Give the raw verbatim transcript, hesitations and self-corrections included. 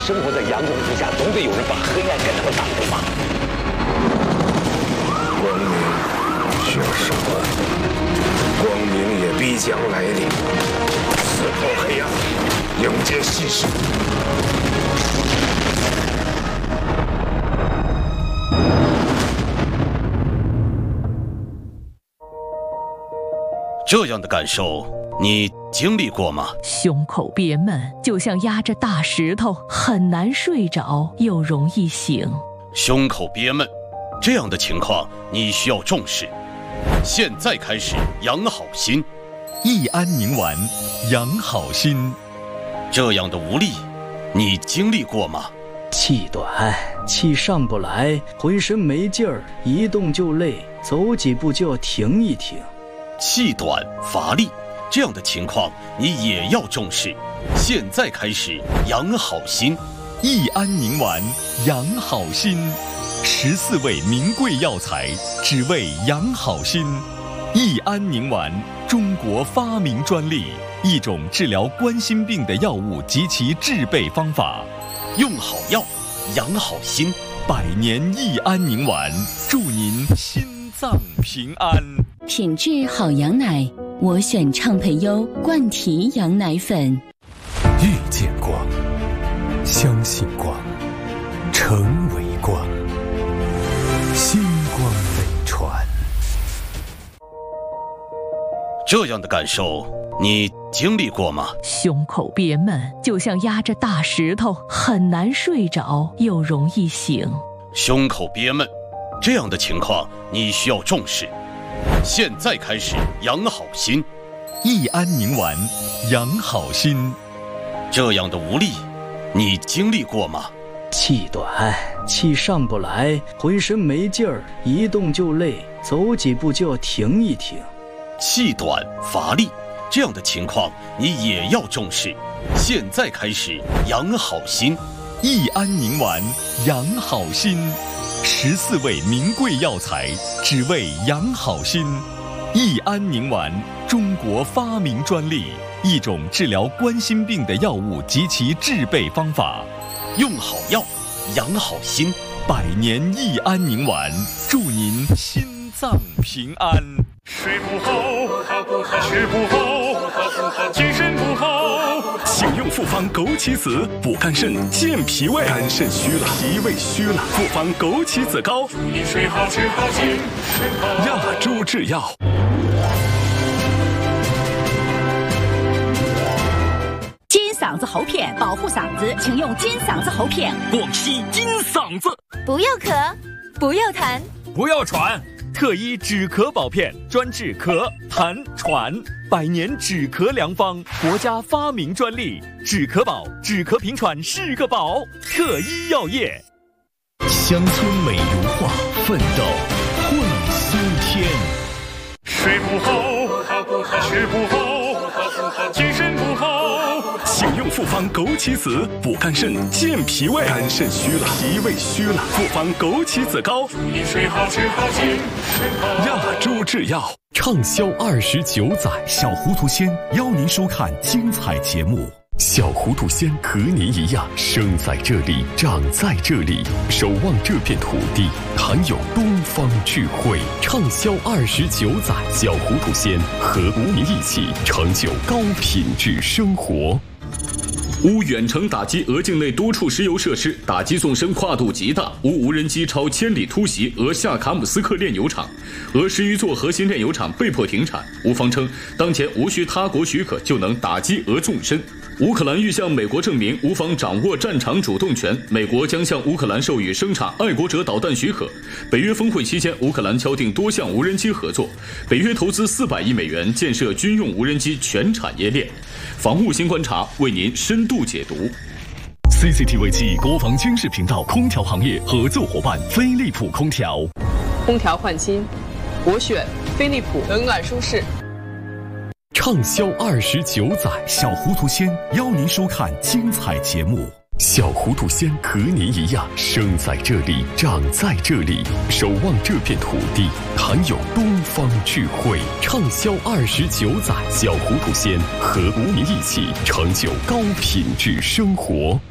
生活在阳光之下，总得有人把黑暗给他们挡住吧。 光明需要手段，光明也必将来临。刺破黑暗，迎接新生。 这样的感受，你经历过吗？ 胸口憋闷，就像压着大石头，很难睡着，又容易醒。 胸口憋闷，这样的情况你需要重视。现在开始养好心。 益安宁丸，养好心。 这样的无力，你经历过吗？ 气短，气上不来，浑身没劲儿，一动就累，走几步就要停一停。 气短乏力，这样的情况你也要重视。现在开始养好心。 益安宁丸，养好心。十四味名贵药材，只为养好心。益安宁丸，中国发明专利，一种治疗冠心病的药物及其制备方法。 用好药，养好心。 百年益安宁丸，祝您心脏平安。 品质好羊奶，我选畅培优冠提羊奶粉。 遇见光，相信光，成为光，星光飞船。 这样的感受，你经历过吗？ 胸口憋闷，就像压着大石头，很难睡着，又容易醒。 胸口憋闷，这样的情况你需要重视。现在开始养好心。 益安宁丸，养好心。 这样的无力，你经历过吗？ 气短，气上不来，浑身没劲儿，一动就累，走几步就要停一停。 气短乏力，这样的情况你也要重视。现在开始养好心。 益安宁丸，养好心。十四味名贵药材，只为养好心。益安宁丸，中国发明专利，一种治疗冠心病的药物及其制备方法。 用好药，养好心。 百年益安宁丸，祝您心脏平安。 睡不好，吃不好，精神不好， 请用复方枸杞子补肝肾、健脾胃。 肝肾虚了， 脾胃虚了，复方枸杞子膏。 祝你睡好，吃好，精神好。 亚洲制药。 金嗓子喉片保护嗓子，请用金嗓子喉片。 广西金嗓子。 不要咳，不要痰， 不要喘。 特医止咳保片，专治咳、痰、喘，百年止咳良方，国家发明专利。止咳宝，止咳平喘是个宝。特医药业。 乡村美如画，奋斗会苏天。 睡不好，吃不好，精神不好， 请用复方枸杞子补肝肾、健脾胃。 肝肾虚了， 脾胃虚了，复方枸杞子膏。 祝你睡好，吃好，精神好。 亚洲制药。 畅销二十九载，小糊涂仙邀您收看精彩节目。小糊涂仙和您一样，生在这里，长在这里，守望这片土地，谈有东方智慧。畅销二十九载，小糊涂仙和您一起成就高品质生活。 乌远程打击俄境内多处石油设施，打击纵深跨度极大。乌无人机超千里突袭俄夏卡姆斯克炼油厂，俄十余座核心炼油厂被迫停产。乌方称，当前无需他国许可就能打击俄纵深。乌克兰欲向美国证明无方掌握战场主动权，美国将向乌克兰授予生产爱国者导弹许可。北约峰会期间，乌克兰敲定多项无人机合作，北约投资四百亿美元建设军用无人机全产业链。防务新观察为您深度解读。 C C T V 暨国防军事频道空调行业合作伙伴飞利浦空调。 空调换新，我选飞利浦，冷暖舒适。 畅销二十九载，小糊涂仙邀您收看精彩节目。小糊涂仙和您一样，生在这里，长在这里，守望这片土地，谈有东方智慧。畅销二十九载，小糊涂仙和您一起成就高品质生活。